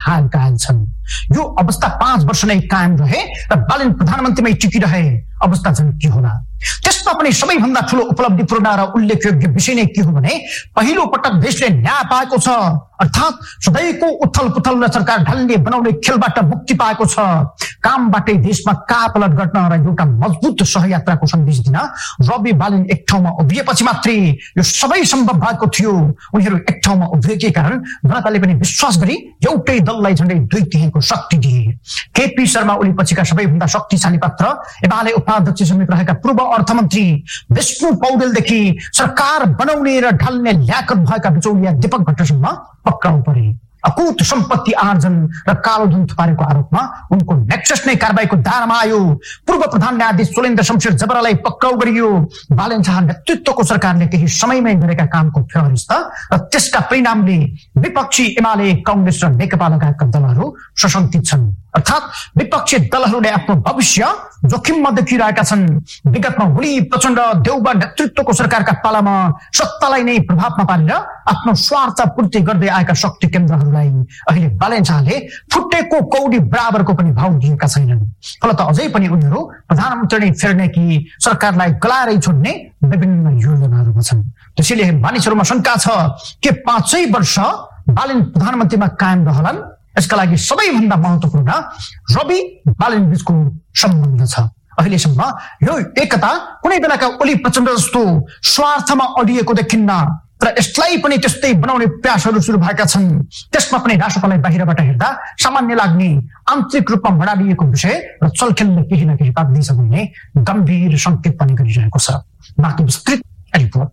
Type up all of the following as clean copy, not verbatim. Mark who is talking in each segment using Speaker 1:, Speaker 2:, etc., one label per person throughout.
Speaker 1: हाल कायल छन्। यो अवस्था 5 वर्ष नै कायम रहे र बालेन प्रधानमन्त्रीमै टिकिरहे अवस्था झन् के होला। त्यसमा पनि सबैभन्दा ठूलो उपलब्धिपूर्ण र उल्लेखयोग्य विषय नै के हो भने पहिलो पटक देशले न्याय पाएको छ, अर्थात् सधैँको उथल पुथल र सरकार ढल्ने बनाउने खेलबाट मुक्ति पाएको छ। कामबाटै देशमा कापलट गर्न र एउटा मजबुत सहयात्राको सन्देश दिन रवि बालेन एक ठाउँमा उभिएपछि मात्रै यो सबै सम्भव भएको थियो। उनीहरू एक ठाउँमा उभिएकै कारण जनताले पनि विश्वास गरी एउटै दललाई झण्डै 2/3 शक्ति दिए। केपी शर्मा ओली पछिका सबैभन्दा शक्तिशाली पात्र एमाले उपाध्यक्ष समेत रहेका पूर्व अर्थमन्त्री विष्णु पौडेलदेखि सरकार बनाउने र ढल्ने ल्याकत भएका बिचौलिया दीपक भट्टसम्म पक्राउ परे। अकुत सम्पत्ति आर्जन र कालोधन थुपारेको आरोपमा उनको नेक्सस नै कारबाहीको दायरामा आयो। पूर्व प्रधान न्यायाधीश चोलेन्द्र शमशेर जबरालाई पक्राउ गरियो। बालेन शाह नेतृत्वको सरकारले केही समयमै गरेका कामको फेहरिस्त र त्यसका परिणामले विपक्षी एमाले कांग्रेस र नेकपा लगायतका दलहरू सशंकित छन्। अर्थात् विपक्षी दलहरूले आफ्नो भविष्य जोखिममा देखिरहेका छन्। विगतमा ओली प्रचण्ड देउबा नेतृत्वको सरकारका पालामा सत्तालाई नै प्रभावमा पारेर आफ्नो स्वार्थ पूर्ति गर्दै आएका शक्ति केन्द्रहरूलाई अहिले बालेन शाहले फुटेको कौडी बराबरको पनि भाव दिएका छैनन्। फलत अझै पनि उनीहरू प्रधानमन्त्री नै फेर्ने कि सरकारलाई गलाएरै छोड्ने विभिन्न योजनाहरूमा छन्। त्यसैले मानिसहरूमा शंका छ के 5 वर्ष बालेन प्रधानमन्त्रीमा कायम रहलान्। यसका लागि सबैभन्दा महत्त्वपूर्ण रवि बालेन बीचको सम्बन्ध छ। अहिलेसम्म यो एकता कुनै बेलाका ओली प्रचण्ड जस्तो स्वार्थमा अडिएको देखिन्न र यसलाई पनि त्यस्तै बनाउने प्रयासहरू सुरु भएका छन्। त्यसमा पनि राष्ट्रपालाई बाहिरबाट हेर्दा सामान्य लाग्ने आन्तरिक रूपमा बढाइएको विषय र चलखेलले केही न केही पाक्दैछ भन्ने गम्भीर संकेत पनि गरिरहेको छ। बाँकी विस्तृत रिपोर्ट।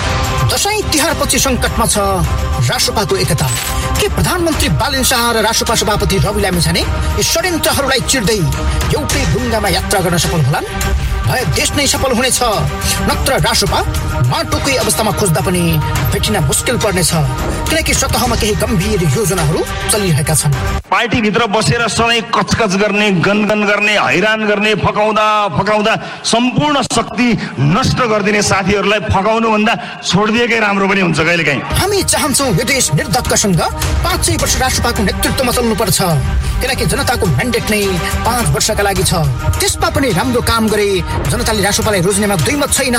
Speaker 2: दशैं तिहार पछि संकटमा छ राष्ट्रपाको एकता। के प्रधानमन्त्री बालेन शाह र राष्ट्रपा सभापति रवि लामिछाने यी षड्यन्त्रहरूलाई चिर्दै एउटै ढुङ्गामा यात्रा गर्न सफल होलान्? भए देश नै सफल हुनेछ, नत्र राष्ट्रपा माटोकै अवस्थामा खोज्दा पनि भेटिन मुस्किल पर्नेछ। किनकि सतहमा केही गम्भीर योजनाहरू चलिरहेका छन्।
Speaker 3: पार्टीभित्र बसेर सधैँ कचकच गर्ने, गनगन गर्ने, हैरान गर्ने, फकाउँदा सम्पूर्ण शक्ति नष्ट गरिदिने साथीहरूलाई फकाउनुभन्दा छोडिदिएकै राम्रो पनि हुन्छ कहिलेकाहीँ।
Speaker 2: हामी चाहन्छौँ यो देश निर्धक्कसँग 5 वर्ष राष्ट्रपाको नेतृत्वमा चल्नुपर्छ। किनकि जनताको म्यान्डेट नै 5 वर्षका लागि छ। त्यसमा पनि राम्रो काम गरे जनताले राष्ट्रपालाई रोज्नेमा दुई मत छैन।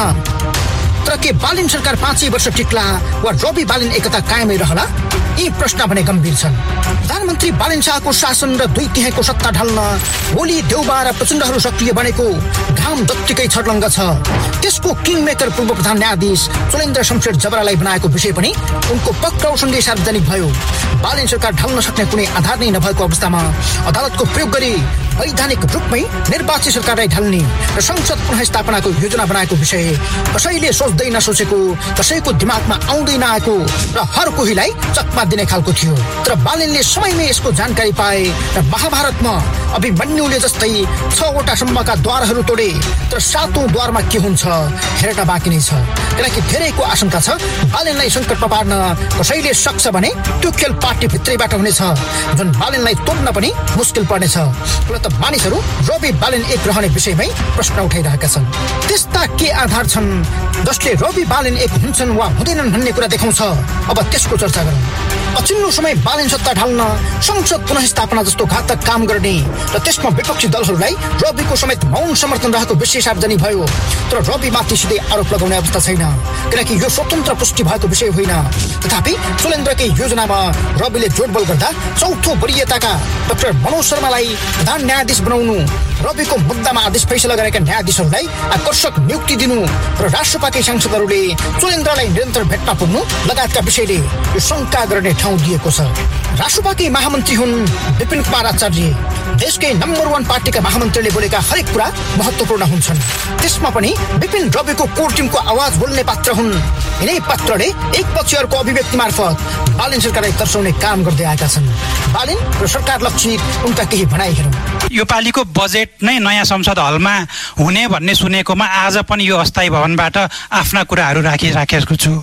Speaker 2: तर के बालेन सरकार 5 वर्ष टिक्ला वा रवि बालेन एकता कायमै रहला? यी प्रश्न भने गम्भीर छन्। प्रधानमन्त्री बालेन शाहको शासन र 2/3 सत्ता ढल्न ओली देउबा र प्रचण्डहरू सक्रिय बनेको घाम जत्तिकै छर्लङ्ग छ। त्यसको किङमेकर पूर्व प्रधान न्यायाधीश चोलेन्द्र शमशेर जबरालाई बनाएको विषय पनि उनको पक्राउसँगै सार्वजनिक भयो। बालेन सरकार ढल्न सक्ने कुनै आधार नै नभएको अवस्थामा अदालतको प्रयोग गरी वैधानिक रूपमै निर्वाचित सरकारलाई ढल्ने र संसद पुनःस्थापनाको योजना बनाएको विषय कसैले सोच्दै नसोचेको, कसैको दिमागमा आउँदै नआएको र हर कोहीलाई चकमा दिने खालको थियो। तर बालेनले समयमै यसको जानकारी पाए र महाभारतमा अभिमन्युले जस्तै 6वटा सम्मका द्वारहरू तोडे। तर 7औं द्वारमा के हुन्छ हेर्न बाँकी नै छ। किनकि धेरैको आशंका छ बालेनलाई सङ्कटमा पार्न कसैले सक्छ भने त्यो खेल पार्टी भित्रैबाट हुनेछ, जुन बालेनलाई तोड्न पनि मुस्किल पर्नेछ। त मानिसहरू रवि बालेन एक रहने विषयमै प्रश्न उठाइरहेका छन्। त्यस्ता के आधार छन् जसले रवि बालेन एक हुन्छन् वा हुँदैनन् भन्ने कुरा देखाउँछ? अब त्यसको चर्चा गरौँ। पछिल्लो समय बालेन सत्ता ढल्न संसद पुनःस्थापना जस्तो घातक काम गर्ने र त्यसमा विपक्षी दलहरूलाई रविको समेत मौन समर्थन रहेको विषय सार्वजनिक भयो। तर रविमाथि सिधै आरोप लगाउने अवस्था छैन, किनकि यो स्वतन्त्र पुष्टि भएको विषय होइन। तथापि चोलेन्द्रकै योजनामा रविले जोडबल गर्दा चौथो वरियताका डाक्टर मनोज शर्मालाई प्रधान न्यायाधीश बनाउनु, रविको मुद्दामा आदेश फैसला गरेका न्यायाधीशहरूलाई आकर्षक नियुक्ति दिनु र राष्ट्रपाकै सांसदहरूले चोलेन्द्रलाई निरन्तर भेट्न पुग्नु लगायतका विषयले यो शंका गर्ने ठाउँ दिएको छ। राष्ट्रपाकै महामन्त्री हुन् विपिन कुमार आचार्य। देशकै नम्बर 1 पार्टीका महामन्त्रीले बोलेका हरेक कुरा महत्त्वपूर्ण हुन्छन्। त्यसमा पनि विपिन रविको कोर टिमको आवाज बोल्ने पात्र हुन्। यिनै पात्रले एक पछि अर्को अभिव्यक्ति मार्फत बालेन सरकारलाई तर्साउने काम गर्दै आएका छन्। बालेन र सरकार लक्षित उनका केही भनाइ हेरौँ।
Speaker 4: यो पालिको बजेट नै नयाँ संसद हलमा हुने भन्ने सुनेकोमा आज पनि यो अस्थायी भवनबाट आफ्ना कुराहरू राखेको छु।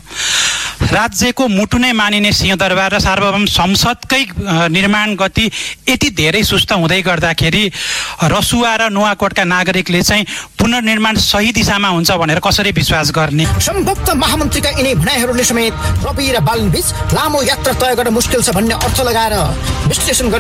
Speaker 4: राज्यको मुटु नै मानिने सिंहदरबार र सार्वभौम संसदकै निर्माण गति यति धेरै सुस्त हुँदै गर्दाखेरि रसुवा र नुवाकोटका नागरिकले चाहिँ पुनर्निर्माण सही दिशामा हुन्छ भनेर कसरी विश्वास गर्ने?
Speaker 2: सम्भवतः महामन्त्रीका यिनै भनाइहरूले समेत रवि र बालेन बीच लामो यात्रा तय गर्न मुस्किल छ भन्ने अर्थ लगाएर विश्लेषण